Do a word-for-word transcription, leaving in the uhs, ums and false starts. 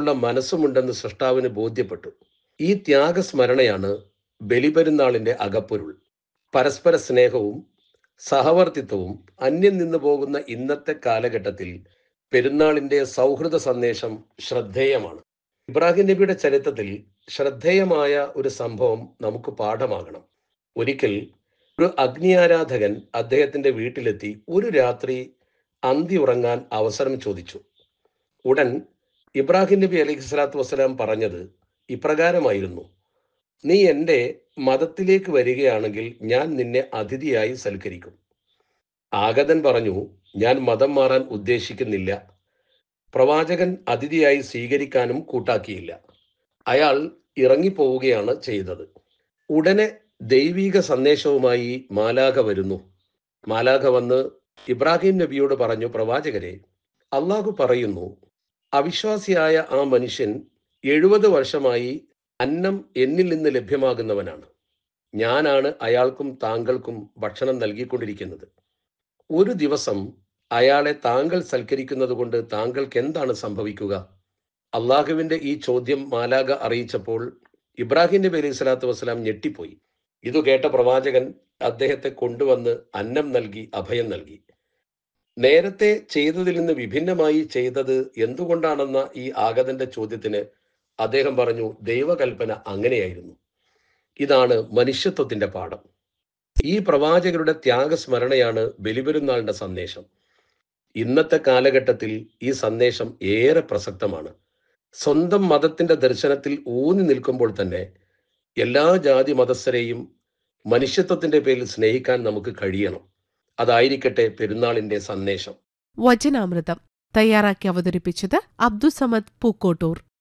നൽകാനുള്ള മനസ്സുമുണ്ടെന്ന് സൃഷ്ടാവിന് ബോധ്യപ്പെട്ടു. ഈ ത്യാഗസ്മരണയാണ് ബലിപെരുന്നാളിന്റെ അകപ്പൊരുൾ. പരസ്പര സ്നേഹവും സഹവർത്തിത്വവും അന്യം നിന്നു പോകുന്ന ഇന്നത്തെ കാലഘട്ടത്തിൽ പെരുന്നാളിന്റെ സൗഹൃദ സന്ദേശം ശ്രദ്ധേയമാണ്. ഇബ്രാഹിം നബിയുടെ ചരിത്രത്തിൽ ശ്രദ്ധേയമായ ഒരു സംഭവം നമുക്ക് പാഠമാകണം. ഒരിക്കൽ ഒരു അഗ്നി ആരാധകൻ അദ്ദേഹത്തിന്റെ വീട്ടിലെത്തി ഒരു രാത്രി അന്തി ഉറങ്ങാൻ അവസരം ചോദിച്ചു. ഉടൻ ഇബ്രാഹിം നബി അലൈഹി സ്വലാത്തു വസ്സലാം പറഞ്ഞത് ഇപ്രകാരമായിരുന്നു: നീ എൻ്റെ മതത്തിലേക്ക് വരികയാണെങ്കിൽ ഞാൻ നിന്നെ അതിഥിയായി സൽക്കരിക്കും. ആഗതൻ പറഞ്ഞു, ഞാൻ മതം മാറാൻ ഉദ്ദേശിക്കുന്നില്ല. പ്രവാചകൻ അതിഥിയായി സ്വീകരിക്കാനും കൂട്ടാക്കിയില്ല. അയാൾ ഇറങ്ങിപ്പോവുകയാണ് ചെയ്തത്. ഉടനെ ദൈവിക സന്ദേശവുമായി മാലാഖ വരുന്നു. മാലാഖ വന്ന് ഇബ്രാഹിം നബിയോട് പറഞ്ഞു, പ്രവാചകരെ, അള്ളാഹു പറയുന്നു, അവിശ്വാസിയായ ആ മനുഷ്യൻ എഴുപത് വർഷമായി അന്നം എന്നിൽ നിന്ന് ലഭ്യമാകുന്നവനാണ്. ഞാനാണ് അയാൾക്കും താങ്കൾക്കും ഭക്ഷണം നൽകിക്കൊണ്ടിരിക്കുന്നത്. ഒരു ദിവസം അയാളെ താങ്കൾ സൽക്കരിക്കുന്നത് കൊണ്ട് താങ്കൾക്ക് എന്താണ് സംഭവിക്കുക? അള്ളാഹുവിന്റെ ഈ ചോദ്യം മാലാഖ അറിയിച്ചപ്പോൾ ഇബ്രാഹിം നബി അലൈഹി സ്വലാത്തു വസ്സലാം ഞെട്ടിപ്പോയി. ഇതു കേട്ട പ്രവാചകൻ അദ്ദേഹത്തെ കൊണ്ടുവന്ന് അന്നം നൽകി അഭയം നൽകി. നേരത്തെ ചെയ്തതിൽ നിന്ന് വിഭിന്നമായി ചെയ്തത് എന്തുകൊണ്ടാണെന്ന ഈ ആഗതന്റെ ചോദ്യത്തിന് അദ്ദേഹം പറഞ്ഞു, ദൈവകൽപ്പന അങ്ങനെയായിരുന്നു. ഇതാണ് മനുഷ്യത്വത്തിന്റെ പാഠം. ഈ പ്രവാചകരുടെ ത്യാഗസ്മരണയാണ് ബലിപെരുന്നാളിന്റെ സന്ദേശം. ഇന്നത്തെ കാലഘട്ടത്തിൽ ഈ സന്ദേശം ഏറെ പ്രസക്തമാണ്. സ്വന്തം മതത്തിന്റെ ദർശനത്തിൽ ഊന്നി നിൽക്കുമ്പോൾ തന്നെ എല്ലാ ജാതി മതസ്ഥരെയും മനുഷ്യത്വത്തിന്റെ പേരിൽ സ്നേഹിക്കാൻ നമുക്ക് കഴിയണം. അതായിരിക്കട്ടെ പെരുന്നാളിന്റെ സന്ദേശം. വചനാമൃതം തയ്യാറാക്കി അവതരിപ്പിച്ചത് അബ്ദുസമദ് പൂക്കോട്ടൂർ.